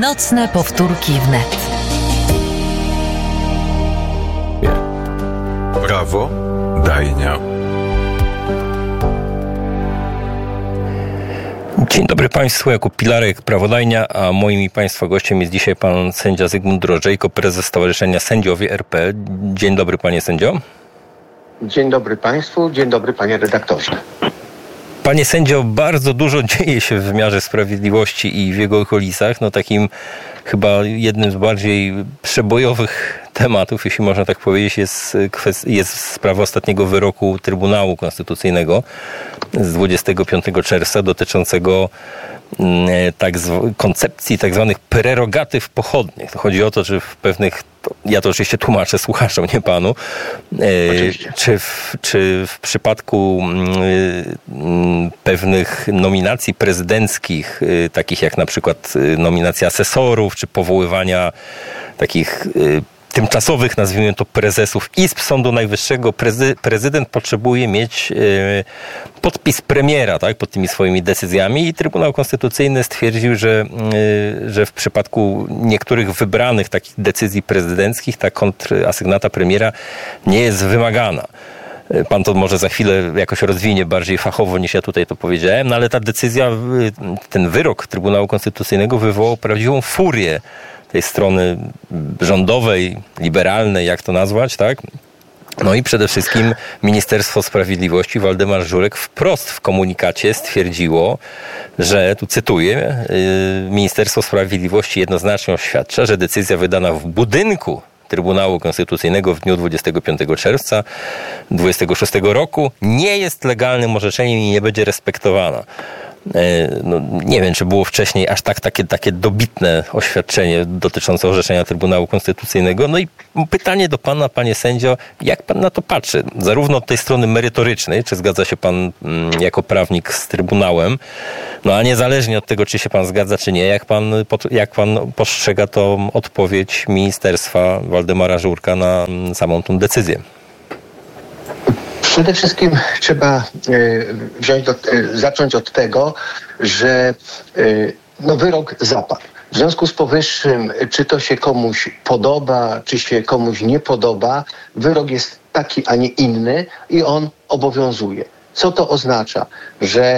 Nocne powtórki wnet. Prawo Dajnia. Dzień dobry Państwu, Jakub Pilarek, Prawodajnia, a moim i Państwa gościem jest dzisiaj pan sędzia Zygmunt Drożejko, prezes Stowarzyszenia Sędziowie RP. Dzień dobry panie sędzio. Dzień dobry Państwu, dzień dobry panie redaktorze. Panie sędzio, bardzo dużo dzieje się w wymiarze sprawiedliwości i w jego okolicach. No takim chyba jednym z bardziej przebojowych tematów, jeśli można tak powiedzieć, jest sprawa ostatniego wyroku Trybunału Konstytucyjnego z 25 czerwca dotyczącego koncepcji tak zwanych prerogatyw pochodnych. To chodzi o to, że w pewnych, ja to oczywiście tłumaczę słuchaczom, nie panu, czy w przypadku pewnych nominacji prezydenckich, takich jak na przykład nominacja asesorów, czy powoływania takich tymczasowych, nazwijmy to, prezesów izb Sądu Najwyższego, prezydent potrzebuje mieć podpis premiera, tak, pod tymi swoimi decyzjami, i Trybunał Konstytucyjny stwierdził, że w przypadku niektórych wybranych takich decyzji prezydenckich ta kontrasygnata premiera nie jest wymagana. Pan to może za chwilę jakoś rozwinie bardziej fachowo niż ja tutaj to powiedziałem, no ale ta decyzja, ten wyrok Trybunału Konstytucyjnego wywołał prawdziwą furię tej strony rządowej, liberalnej, jak to nazwać, tak? No i przede wszystkim Ministerstwo Sprawiedliwości, Waldemar Żurek, wprost w komunikacie stwierdziło, że, tu cytuję, Ministerstwo Sprawiedliwości jednoznacznie oświadcza, że decyzja wydana w budynku Trybunału Konstytucyjnego w dniu 25 czerwca 26 roku nie jest legalnym orzeczeniem i nie będzie respektowana. No, nie wiem, czy było wcześniej aż takie dobitne oświadczenie dotyczące orzeczenia Trybunału Konstytucyjnego. No i pytanie do pana, panie sędzio, jak pan na to patrzy? Zarówno od tej strony merytorycznej, czy zgadza się pan jako prawnik z Trybunałem, no a niezależnie od tego, czy się pan zgadza, czy nie, jak pan postrzega tą odpowiedź Ministerstwa Waldemara Żurka na samą tą decyzję? Przede wszystkim trzeba zacząć od tego, że wyrok zapadł. W związku z powyższym, czy to się komuś podoba, czy się komuś nie podoba, wyrok jest taki, a nie inny i on obowiązuje. Co to oznacza? Że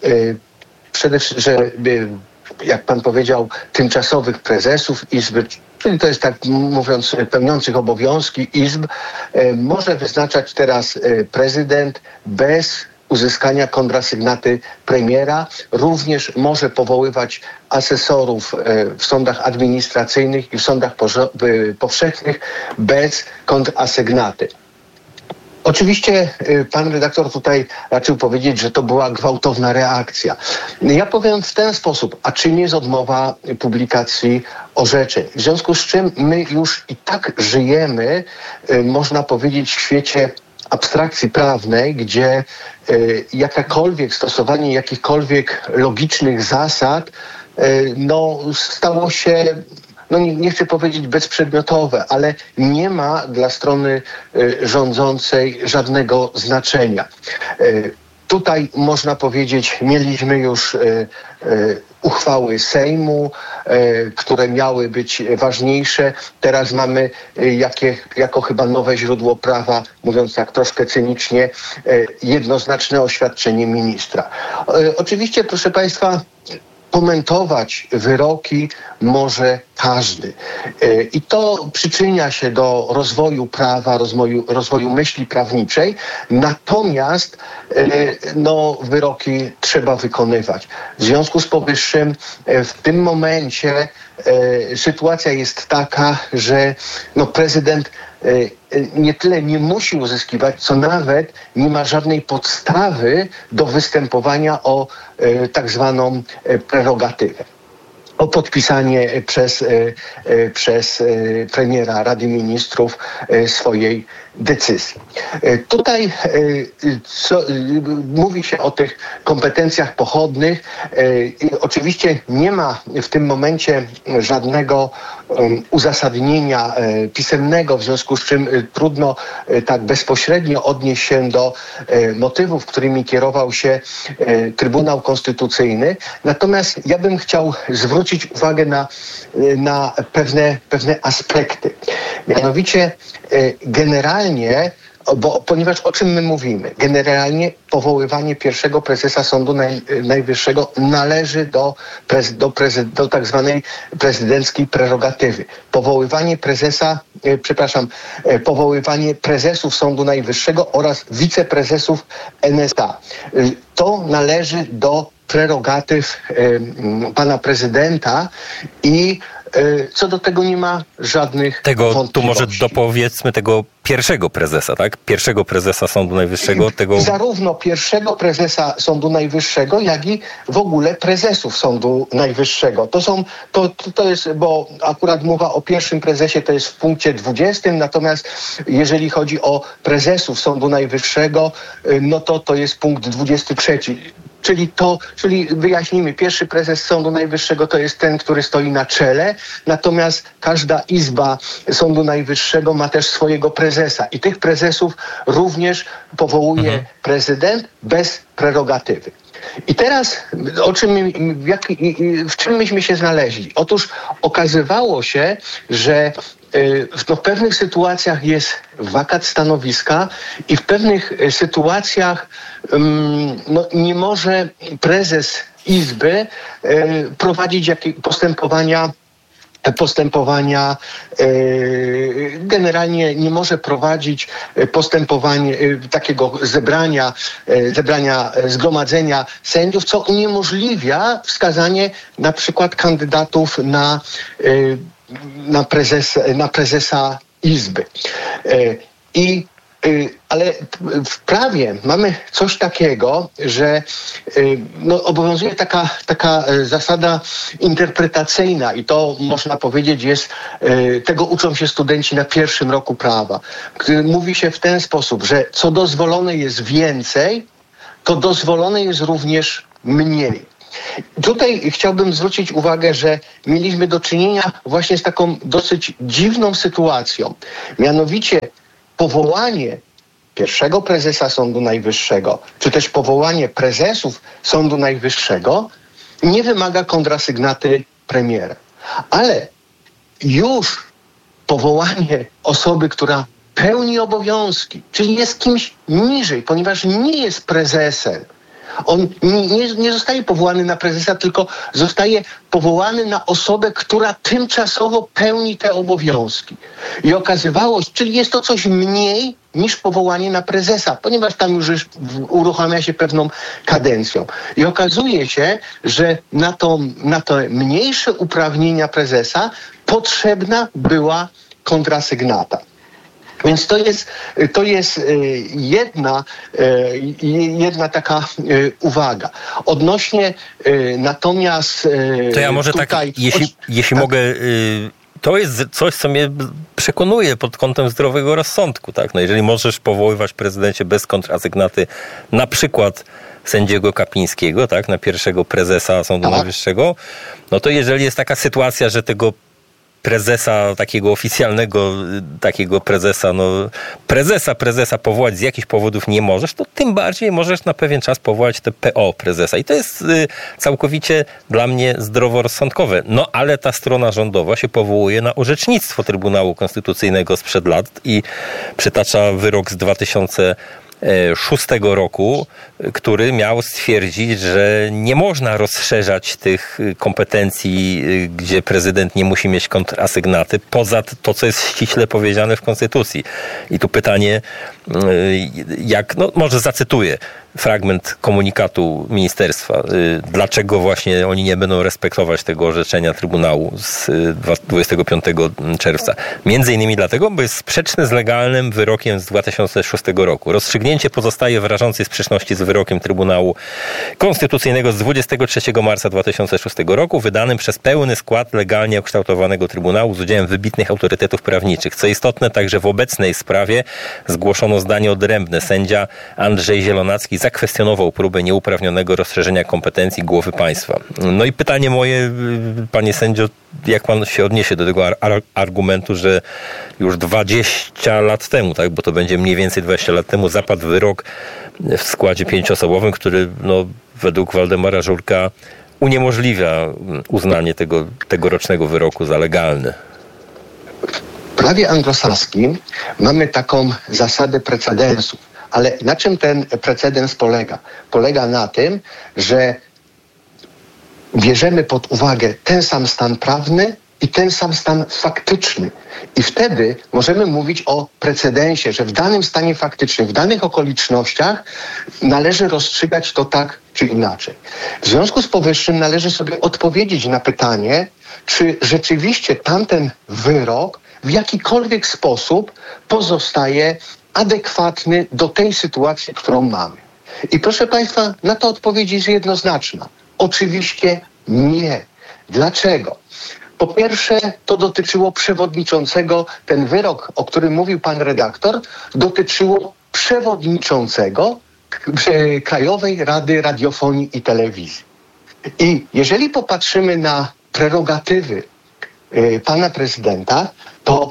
jak pan powiedział, tymczasowych prezesów izby, czyli to jest, tak mówiąc, pełniących obowiązki izb, może wyznaczać teraz prezydent bez uzyskania kontrasygnaty premiera. Również może powoływać asesorów w sądach administracyjnych i w sądach powszechnych bez kontrasygnaty. Oczywiście pan redaktor tutaj raczył powiedzieć, że to była gwałtowna reakcja. Ja powiem w ten sposób, a czym jest odmowa publikacji orzeczeń? W związku z czym my już i tak żyjemy, można powiedzieć, w świecie abstrakcji prawnej, gdzie stosowanie jakichkolwiek logicznych zasad stało się, nie chcę powiedzieć bezprzedmiotowe, ale nie ma dla strony rządzącej żadnego znaczenia. Tutaj można powiedzieć, mieliśmy już uchwały Sejmu, które miały być ważniejsze. Teraz mamy jako chyba nowe źródło prawa, mówiąc tak troszkę cynicznie, jednoznaczne oświadczenie ministra. Oczywiście, proszę państwa, komentować wyroki może każdy. I to przyczynia się do rozwoju prawa, rozwoju myśli prawniczej. Natomiast wyroki trzeba wykonywać. W związku z powyższym w tym momencie sytuacja jest taka, że prezydent nie tyle nie musi uzyskiwać, co nawet nie ma żadnej podstawy do występowania o tak zwaną prerogatywę, o podpisanie przez premiera Rady Ministrów swojej decyzji. Tutaj mówi się o tych kompetencjach pochodnych. Oczywiście nie ma w tym momencie żadnego uzasadnienia pisemnego, w związku z czym trudno tak bezpośrednio odnieść się do motywów, którymi kierował się Trybunał Konstytucyjny. Natomiast ja bym chciał zwrócić uwagę na pewne aspekty. Mianowicie generalnie, ponieważ o czym my mówimy? Generalnie powoływanie pierwszego prezesa Sądu Najwyższego należy do tak zwanej prezydenckiej prerogatywy. Powoływanie prezesów Sądu Najwyższego oraz wiceprezesów NSA. To należy do prerogatyw pana prezydenta i co do tego nie ma żadnych wątpliwości. Tu może dopowiedzmy tego pierwszego prezesa, tak? Pierwszego prezesa Sądu Najwyższego. Zarówno pierwszego prezesa Sądu Najwyższego, jak i w ogóle prezesów Sądu Najwyższego. To jest, bo akurat mowa o pierwszym prezesie to jest w punkcie 20, natomiast jeżeli chodzi o prezesów Sądu Najwyższego, no to jest punkt 23. Czyli wyjaśnijmy, pierwszy prezes Sądu Najwyższego to jest ten, który stoi na czele, natomiast każda izba Sądu Najwyższego ma też swojego prezesa i tych prezesów również powołuje prezydent bez prerogatywy. I teraz w czym myśmy się znaleźli? Otóż okazywało się, że w pewnych sytuacjach jest wakat stanowiska i w pewnych sytuacjach nie może prezes Izby prowadzić postępowania, generalnie nie może prowadzić takiego zgromadzenia sędziów, co uniemożliwia wskazanie na przykład kandydatów na prezesa Izby. Ale w prawie mamy coś takiego, że obowiązuje taka zasada interpretacyjna i to można powiedzieć tego uczą się studenci na pierwszym roku prawa. Mówi się w ten sposób, że co dozwolone jest więcej, to dozwolone jest również mniej. Tutaj chciałbym zwrócić uwagę, że mieliśmy do czynienia właśnie z taką dosyć dziwną sytuacją. Mianowicie powołanie pierwszego prezesa Sądu Najwyższego, czy też powołanie prezesów Sądu Najwyższego nie wymaga kontrasygnaty premiera. Ale już powołanie osoby, która pełni obowiązki, czyli jest kimś niżej, ponieważ nie jest prezesem, on nie zostaje powołany na prezesa, tylko zostaje powołany na osobę, która tymczasowo pełni te obowiązki. I okazywało się, czyli jest to coś mniej niż powołanie na prezesa, ponieważ tam już uruchamia się pewną kadencją. I okazuje się, że na te mniejsze uprawnienia prezesa potrzebna była kontrasygnata. Więc to jest jedna taka uwaga. Odnośnie natomiast to ja może tutaj, jeśli mogę, to jest coś, co mnie przekonuje pod kątem zdrowego rozsądku. Tak? Jeżeli możesz powoływać prezydencie bez kontrasygnaty na przykład sędziego Kapińskiego, tak, na pierwszego prezesa Sądu Najwyższego, no to jeżeli jest taka sytuacja, że tego prezesa, takiego oficjalnego, takiego prezesa, prezesa powołać z jakichś powodów nie możesz, to tym bardziej możesz na pewien czas powołać te PO prezesa. I to jest całkowicie dla mnie zdroworozsądkowe. Ale ta strona rządowa się powołuje na orzecznictwo Trybunału Konstytucyjnego sprzed lat i przytacza wyrok z 2006 roku, który miał stwierdzić, że nie można rozszerzać tych kompetencji, gdzie prezydent nie musi mieć kontrasygnaty, poza to, co jest ściśle powiedziane w Konstytucji. I tu pytanie, może zacytuję fragment komunikatu ministerstwa. Dlaczego właśnie oni nie będą respektować tego orzeczenia Trybunału z 25 czerwca? Między innymi dlatego, bo jest sprzeczny z legalnym wyrokiem z 2006 roku. Rozstrzygnięcie pozostaje w rażącej sprzeczności z wyrokiem Trybunału Konstytucyjnego z 23 marca 2006 roku, wydanym przez pełny skład legalnie ukształtowanego Trybunału z udziałem wybitnych autorytetów prawniczych. Co istotne, także w obecnej sprawie zgłoszono zdanie odrębne. Sędzia Andrzej Zielonacki zakwestionował próbę nieuprawnionego rozszerzenia kompetencji głowy państwa. No i pytanie moje, panie sędzio, jak pan się odniesie do tego argumentu, że już 20 lat temu, tak, bo to będzie mniej więcej 20 lat temu, zapadł wyrok w składzie 5-osobowym, który według Waldemara Żurka uniemożliwia uznanie tego rocznego wyroku za legalny. W prawie anglosaskim mamy taką zasadę precedensów. Ale na czym ten precedens polega? Polega na tym, że bierzemy pod uwagę ten sam stan prawny i ten sam stan faktyczny. I wtedy możemy mówić o precedensie, że w danym stanie faktycznym, w danych okolicznościach należy rozstrzygać to tak czy inaczej. W związku z powyższym należy sobie odpowiedzieć na pytanie, czy rzeczywiście tamten wyrok w jakikolwiek sposób pozostaje adekwatny do tej sytuacji, którą mamy. I proszę Państwa, na to odpowiedź jest jednoznaczna. Oczywiście nie. Dlaczego? Po pierwsze, to dotyczyło przewodniczącego, ten wyrok, o którym mówił pan redaktor, dotyczyło przewodniczącego Krajowej Rady Radiofonii i Telewizji. I jeżeli popatrzymy na prerogatywy pana prezydenta, to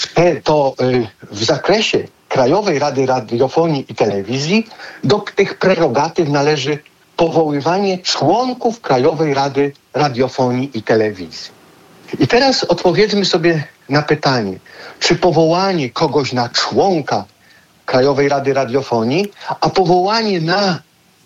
w zakresie Krajowej Rady Radiofonii i Telewizji do tych prerogatyw należy powoływanie członków Krajowej Rady Radiofonii i Telewizji. I teraz odpowiedzmy sobie na pytanie, czy powołanie kogoś na członka Krajowej Rady Radiofonii, a powołanie na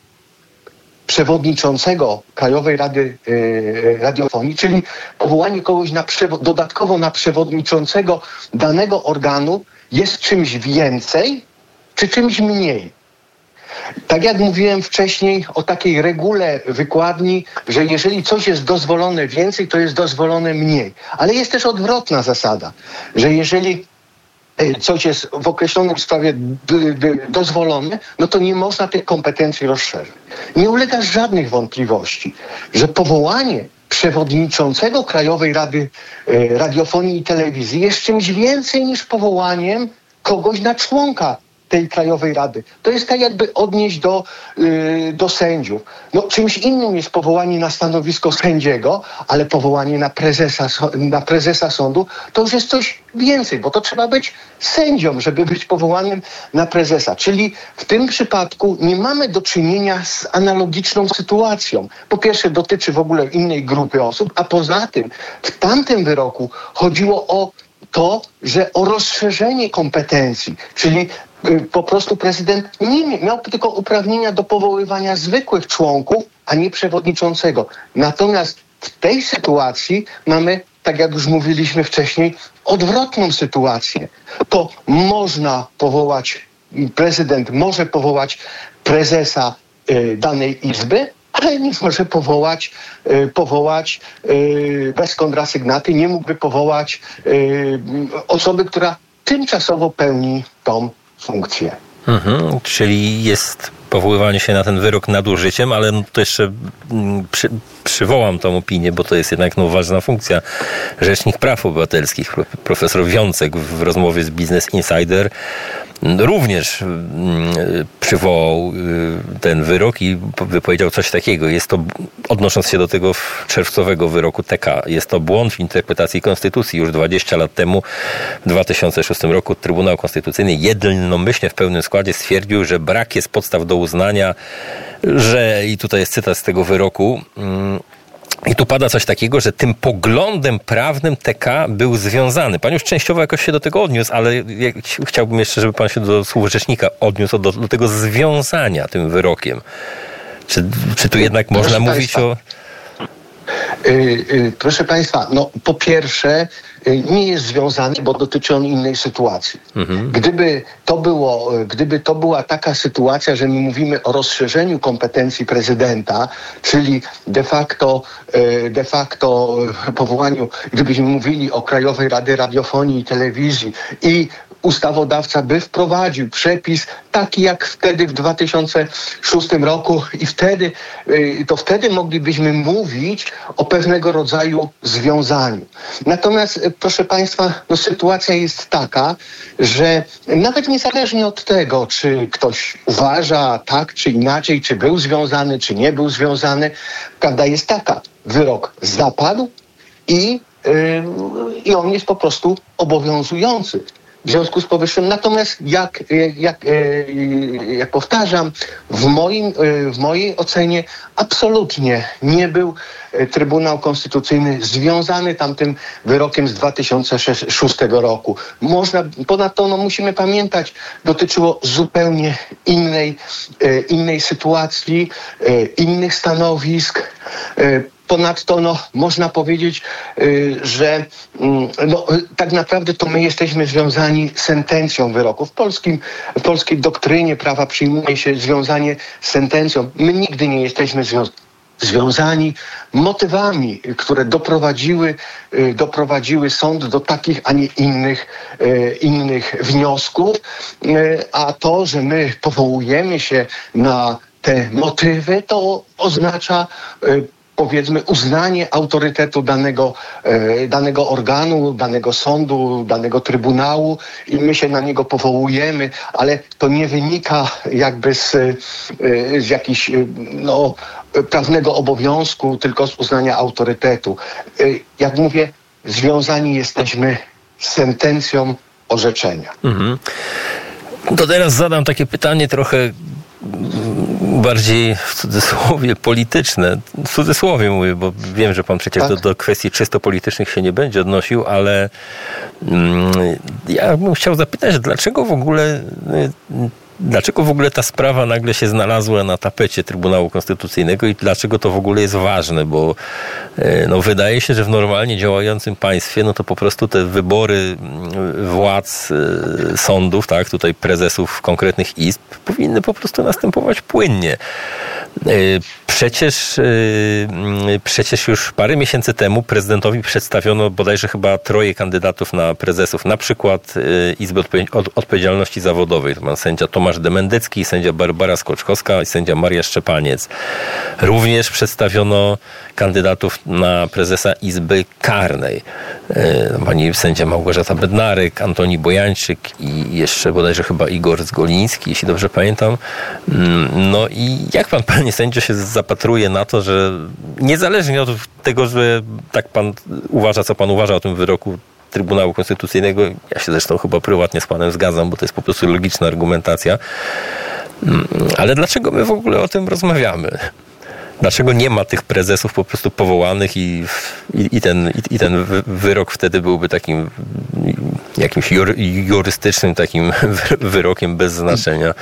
przewodniczącego Krajowej Rady Radiofonii, czyli powołanie kogoś dodatkowo na przewodniczącego danego organu, jest czymś więcej czy czymś mniej? Tak jak mówiłem wcześniej o takiej regule wykładni, że jeżeli coś jest dozwolone więcej, to jest dozwolone mniej. Ale jest też odwrotna zasada, że jeżeli coś jest w określonym sprawie dozwolone, no to nie można tych kompetencji rozszerzyć. Nie ulega żadnych wątpliwości, że powołanie przewodniczącego Krajowej Rady Radiofonii i Telewizji jest czymś więcej niż powołaniem kogoś na członka tej Krajowej Rady. To jest tak jakby odnieść do sędziów. No, czymś innym jest powołanie na stanowisko sędziego, ale powołanie na prezesa sądu to już jest coś więcej, bo to trzeba być sędzią, żeby być powołanym na prezesa. Czyli w tym przypadku nie mamy do czynienia z analogiczną sytuacją. Po pierwsze, dotyczy w ogóle innej grupy osób, a poza tym w tamtym wyroku chodziło o to, że o rozszerzenie kompetencji, czyli po prostu prezydent nie miał tylko uprawnienia do powoływania zwykłych członków, a nie przewodniczącego. Natomiast w tej sytuacji mamy, tak jak już mówiliśmy wcześniej, odwrotną sytuację. To można powołać, prezydent może powołać prezesa danej izby, ale nie może powołać bez kontrasygnaty, nie mógłby powołać osoby, która tymczasowo pełni tą funkcję. Czyli jest powoływanie się na ten wyrok nadużyciem, ale to jeszcze przywołam tą opinię, bo to jest jednak ważna funkcja. Rzecznik Praw Obywatelskich, profesor Wiącek w rozmowie z Business Insider również przywołał ten wyrok i wypowiedział coś takiego. Jest to, odnosząc się do tego czerwcowego wyroku TK, jest to błąd w interpretacji Konstytucji. Już 20 lat temu, w 2006 roku, Trybunał Konstytucyjny jednomyślnie w pełnym składzie stwierdził, że brak jest podstaw do uznania, że, i tutaj jest cytat z tego wyroku, i tu pada coś takiego, że tym poglądem prawnym TK był związany. Pan już częściowo jakoś się do tego odniósł, ale chciałbym jeszcze, żeby pan się do słów rzecznika odniósł, do tego związania tym wyrokiem. Czy tu jednak można mówić o... Proszę Państwa, no po pierwsze nie jest związany, bo dotyczy on innej sytuacji. Gdyby to była taka sytuacja, że my mówimy o rozszerzeniu kompetencji prezydenta, czyli de facto powołaniu, gdybyśmy mówili o Krajowej Rady Radiofonii i Telewizji i ustawodawca by wprowadził przepis taki jak wtedy w 2006 roku i wtedy moglibyśmy mówić o pewnego rodzaju związaniu. Natomiast, proszę Państwa, sytuacja jest taka, że nawet niezależnie od tego, czy ktoś uważa tak czy inaczej, czy był związany, czy nie był związany, prawda jest taka, wyrok zapadł i on jest po prostu obowiązujący. W związku z powyższym, natomiast jak powtarzam, w mojej ocenie absolutnie nie był Trybunał Konstytucyjny związany tamtym wyrokiem z 2006 roku. Ponadto musimy pamiętać, dotyczyło zupełnie innej sytuacji, innych stanowisk. Ponadto można powiedzieć, że tak naprawdę to my jesteśmy związani sentencją wyroku. W polskiej doktrynie prawa przyjmuje się związanie sentencją. My nigdy nie jesteśmy związani motywami, które doprowadziły sąd do takich, a nie innych wniosków. A to, że my powołujemy się na te motywy, to oznacza powiedzmy uznanie autorytetu danego organu, danego sądu, danego trybunału i my się na niego powołujemy, ale to nie wynika jakby z jakichś prawnego obowiązku, tylko z uznania autorytetu. Jak mówię, związani jesteśmy z sentencją orzeczenia. Mhm. To teraz zadam takie pytanie trochę bardziej w cudzysłowie polityczne. W cudzysłowie mówię, bo wiem, że pan przecież do kwestii czysto politycznych się nie będzie odnosił, ale ja bym chciał zapytać, dlaczego w ogóle ta sprawa nagle się znalazła na tapecie Trybunału Konstytucyjnego i dlaczego to w ogóle jest ważne, bo wydaje się, że w normalnie działającym państwie to po prostu te wybory władz sądów, tak, tutaj prezesów konkretnych izb powinny po prostu następować płynnie. Przecież już parę miesięcy temu prezydentowi przedstawiono bodajże chyba 3 kandydatów na prezesów, na przykład Izby Odpowiedzialności Zawodowej. To pan sędzia Tomasz Demendecki, sędzia Barbara Skoczkowska i sędzia Maria Szczepaniec. Również przedstawiono kandydatów na prezesa Izby Karnej. Pani sędzia Małgorzata Bednarek, Antoni Bojańczyk i jeszcze bodajże chyba Igor Zgoliński, jeśli dobrze pamiętam. No i jak pan, panie sędzio, się zapatruje na to, że niezależnie od tego, że tak pan uważa, co pan uważa o tym wyroku Trybunału Konstytucyjnego, ja się zresztą chyba prywatnie z panem zgadzam, bo to jest po prostu logiczna argumentacja, ale dlaczego my w ogóle o tym rozmawiamy? Dlaczego nie ma tych prezesów po prostu powołanych i ten wyrok wtedy byłby takim jakimś jurystycznym takim wyrokiem bez znaczenia?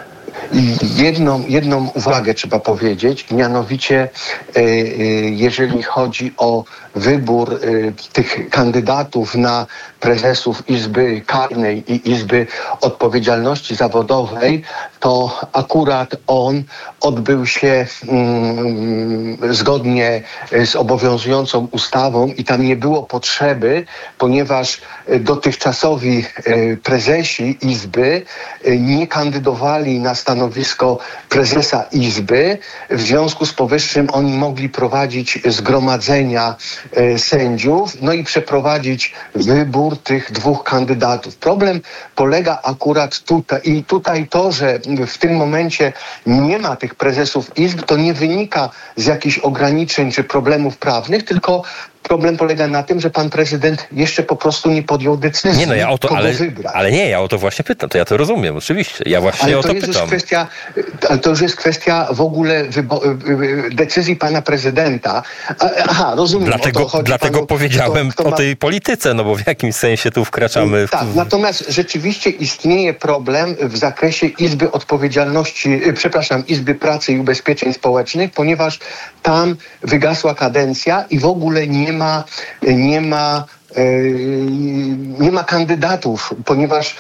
Jedną uwagę trzeba powiedzieć, mianowicie jeżeli chodzi o wybór tych kandydatów na prezesów Izby Karnej i Izby Odpowiedzialności Zawodowej, to akurat on odbył się zgodnie z obowiązującą ustawą i tam nie było potrzeby, ponieważ dotychczasowi prezesi Izby nie kandydowali na stanowisko prezesa Izby. W związku z powyższym oni mogli prowadzić zgromadzenia sędziów, i przeprowadzić wybór tych 2 kandydatów. Problem polega akurat tutaj to, że w tym momencie nie ma tych prezesów izb, to nie wynika z jakichś ograniczeń czy problemów prawnych, tylko problem polega na tym, że pan prezydent jeszcze po prostu nie podjął decyzji, kogo wybrać. Ale nie, ja o to właśnie pytam. To ja to rozumiem, oczywiście. Ja właśnie o to pytam. Ale to już jest kwestia w ogóle decyzji pana prezydenta. Aha, rozumiem. Dlatego powiedziałem o tej polityce, bo w jakimś sensie tu wkraczamy. Tak, natomiast rzeczywiście istnieje problem w zakresie Izby Izby Pracy i Ubezpieczeń Społecznych, ponieważ tam wygasła kadencja i w ogóle nie ma nie ma kandydatów, ponieważ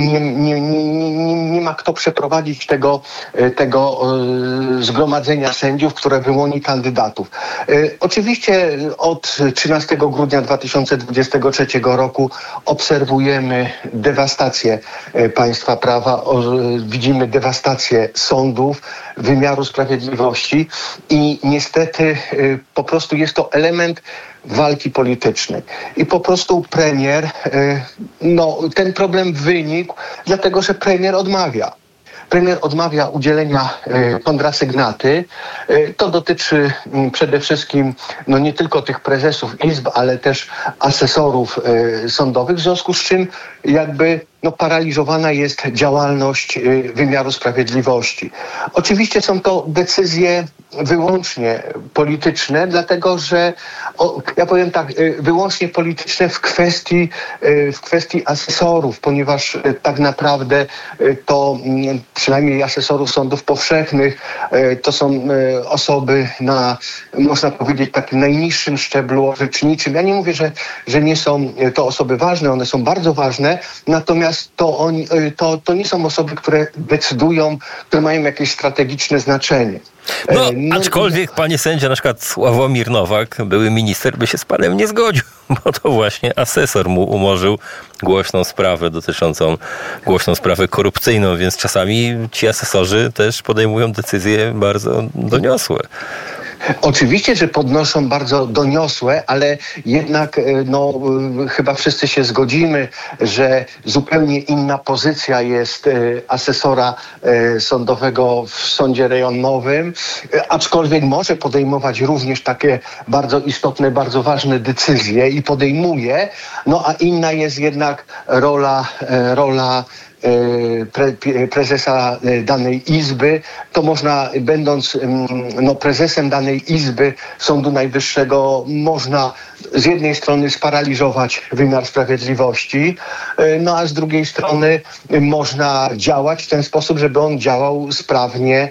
nie ma kto przeprowadzić tego zgromadzenia sędziów, które wyłoni kandydatów. Oczywiście od 13 grudnia 2023 roku obserwujemy dewastację państwa prawa, widzimy dewastację sądów, wymiaru sprawiedliwości i niestety po prostu jest to element walki politycznej. I po prostu premier, ten problem wynikł, dlatego że premier odmawia. Premier odmawia udzielenia kontrasygnaty. To dotyczy przede wszystkim nie tylko tych prezesów izb, ale też asesorów sądowych, w związku z czym paraliżowana jest działalność wymiaru sprawiedliwości. Oczywiście są to decyzje wyłącznie polityczne, dlatego że ja powiem tak, wyłącznie polityczne w kwestii asesorów, ponieważ tak naprawdę to przynajmniej asesorów sądów powszechnych to są osoby na, można powiedzieć, takim najniższym szczeblu orzeczniczym. Ja nie mówię, że nie są to osoby ważne, one są bardzo ważne, natomiast to nie są osoby, które decydują, które mają jakieś strategiczne znaczenie. Aczkolwiek panie sędzia, na przykład Sławomir Nowak, były minister, by się z panem nie zgodził, bo to właśnie asesor mu umorzył głośną sprawę korupcyjną, więc czasami ci asesorzy też podejmują decyzje bardzo doniosłe. Oczywiście, że podnoszą bardzo doniosłe, ale jednak chyba wszyscy się zgodzimy, że zupełnie inna pozycja jest asesora sądowego w sądzie rejonowym, aczkolwiek może podejmować również takie bardzo istotne, bardzo ważne decyzje i podejmuje, a inna jest jednak rola prezesa danej izby, to można, będąc prezesem danej izby Sądu Najwyższego, można z jednej strony sparaliżować wymiar sprawiedliwości, a z drugiej strony można działać w ten sposób, żeby on działał sprawnie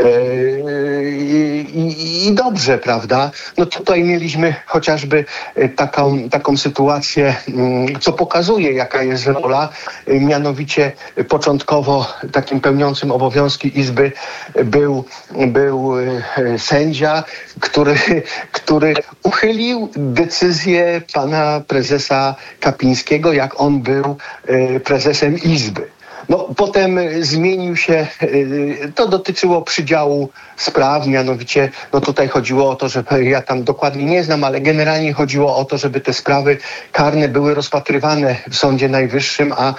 i dobrze, prawda? Tutaj mieliśmy chociażby taką sytuację, co pokazuje, jaka jest rola, mianowicie początkowo takim pełniącym obowiązki izby był sędzia, który uchylił decyzję pana prezesa Kapińskiego, jak on był prezesem izby. Potem zmienił się, to dotyczyło przydziału spraw, mianowicie tutaj chodziło o to, że ja tam dokładnie nie znam, ale generalnie chodziło o to, żeby te sprawy karne były rozpatrywane w Sądzie Najwyższym, a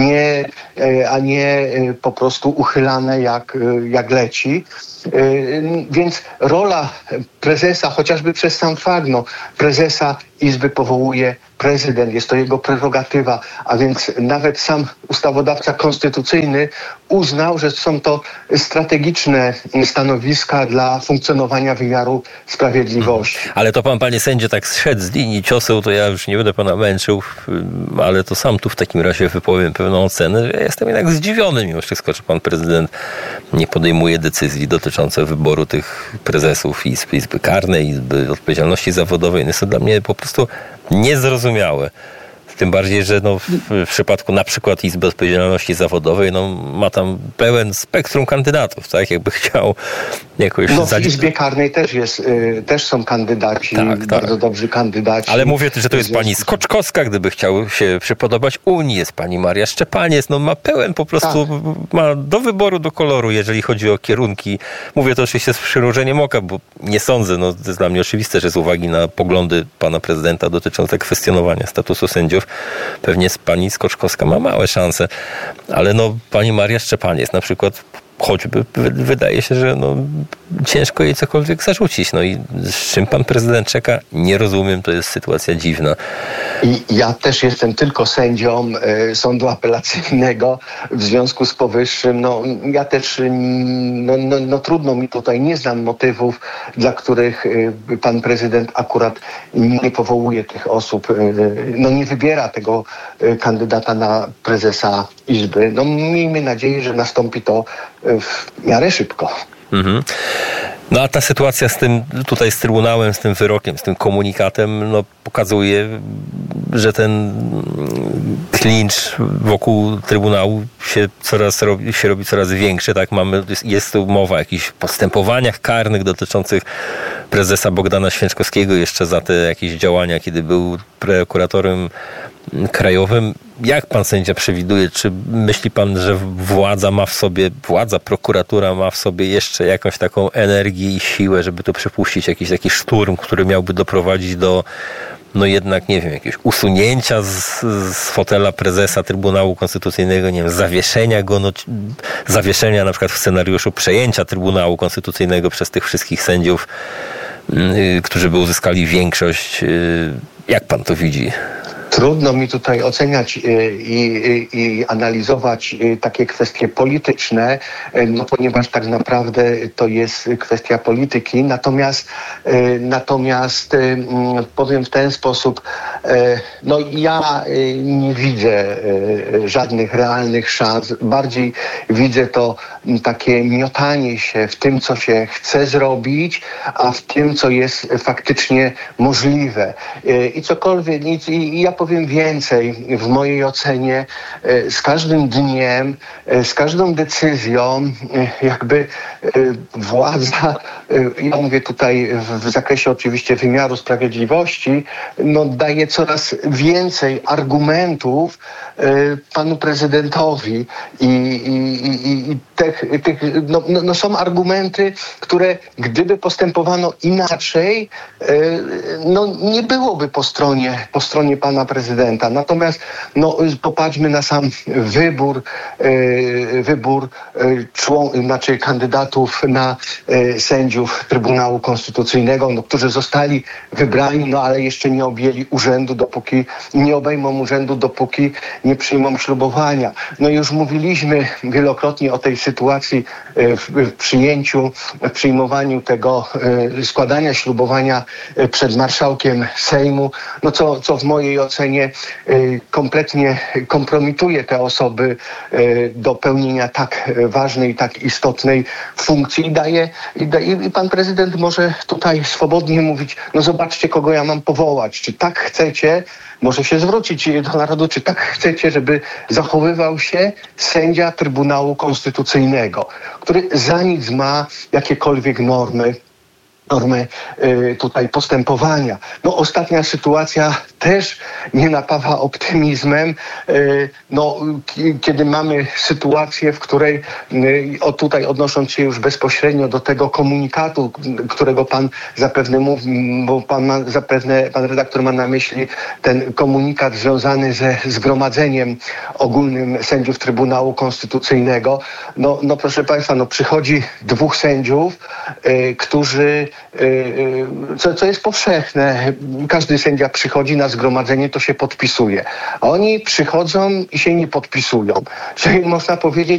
nie po prostu uchylane jak leci. Więc rola prezesa, chociażby przez sam fakt, prezesa izby powołuje prezydent, jest to jego prerogatywa, a więc nawet sam ustawodawca konstytucyjny uznał, że są to strategiczne stanowiska dla funkcjonowania wymiaru sprawiedliwości. Ale to pan, panie sędzio, tak zszedł z linii ciosu, to ja już nie będę pana męczył, ale to sam tu w takim razie wypowiem pewną ocenę. Ja jestem jednak zdziwiony mimo wszystko, że pan prezydent nie podejmuje decyzji dotyczących wyboru tych prezesów Izby Karnej, Izby Odpowiedzialności Zawodowej. Jest to dla mnie po prostu niezrozumiałe. Tym bardziej, że w przypadku na przykład Izby Odpowiedzialności Zawodowej ma tam pełen spektrum kandydatów, tak? Jakby chciał jakoś... w Izbie Karnej też są kandydaci, bardzo dobrzy kandydaci. Ale mówię, że to jest pani Skoczkowska, gdyby chciał się przypodobać Unii, jest pani Maria Szczepaniec, ma pełen po prostu, ma do wyboru, do koloru, jeżeli chodzi o kierunki. Mówię to oczywiście z przymrużeniem oka, bo nie sądzę, to jest dla mnie oczywiste, że z uwagi na poglądy pana prezydenta dotyczące kwestionowania statusu sędziów, pewnie pani Skoczkowska ma małe szanse, ale pani Maria Szczepaniec na przykład, choćby wydaje się, że ciężko jej cokolwiek zarzucić. I z czym pan prezydent czeka? Nie rozumiem, to jest sytuacja dziwna. I ja też jestem tylko sędzią sądu apelacyjnego, w związku z powyższym, ja też, trudno mi tutaj, nie znam motywów, dla których pan prezydent akurat nie powołuje tych osób, nie wybiera tego kandydata na prezesa Izby. Miejmy nadzieję, że nastąpi to w miarę szybko. Mhm. A ta sytuacja z Trybunałem, z tym wyrokiem, z tym komunikatem, pokazuje, że ten klincz wokół Trybunału się robi coraz większy. Tak? Jest tu mowa o jakichś postępowaniach karnych dotyczących prezesa Bogdana Święczkowskiego jeszcze za te jakieś działania, kiedy był prokuratorem krajowym. Jak pan sędzia przewiduje, czy myśli pan, że prokuratura ma w sobie jeszcze jakąś taką energię i siłę, żeby tu przepuścić jakiś taki szturm, który miałby doprowadzić do jednak, nie wiem, jakiegoś usunięcia z fotela prezesa Trybunału Konstytucyjnego, nie wiem, zawieszenia go, zawieszenia na przykład w scenariuszu przejęcia Trybunału Konstytucyjnego przez tych wszystkich sędziów, którzy by uzyskali większość. Jak pan to widzi? Trudno mi tutaj oceniać i analizować takie kwestie polityczne, ponieważ tak naprawdę to jest kwestia polityki. Natomiast powiem w ten sposób, ja nie widzę żadnych realnych szans. Bardziej widzę to takie miotanie się w tym, co się chce zrobić, a w tym, co jest faktycznie możliwe. I cokolwiek, ja powiem więcej, w mojej ocenie z każdym dniem, z każdą decyzją jakby władza, ja mówię tutaj w zakresie oczywiście wymiaru sprawiedliwości, daje coraz więcej argumentów panu prezydentowi i są argumenty, które gdyby postępowano inaczej, nie byłoby po stronie pana prezydenta. Natomiast popatrzmy na sam wybór kandydatów na sędziów Trybunału Konstytucyjnego, którzy zostali wybrani, ale jeszcze nie objęli urzędu, nie obejmą urzędu, dopóki nie przyjmą ślubowania. Już mówiliśmy wielokrotnie o tej sytuacji w przyjmowaniu tego składania ślubowania przed marszałkiem Sejmu, co w mojej ocenie kompletnie kompromituje te osoby do pełnienia tak ważnej, tak istotnej funkcji i pan prezydent może tutaj swobodnie mówić, zobaczcie, kogo ja mam powołać, czy tak chcecie, może się zwrócić do narodu, czy tak chcecie, żeby zachowywał się sędzia Trybunału Konstytucyjnego, który za nic ma jakiekolwiek normy tutaj postępowania. Ostatnia sytuacja też nie napawa optymizmem, kiedy mamy sytuację, w której tutaj odnosząc się już bezpośrednio do tego komunikatu, którego pan zapewne mówi, bo pan redaktor ma na myśli ten komunikat związany ze zgromadzeniem ogólnym sędziów Trybunału Konstytucyjnego. Proszę państwa, przychodzi dwóch sędziów, którzy co jest powszechne. Każdy sędzia przychodzi na zgromadzenie, to się podpisuje. A oni przychodzą i się nie podpisują. Czyli można powiedzieć,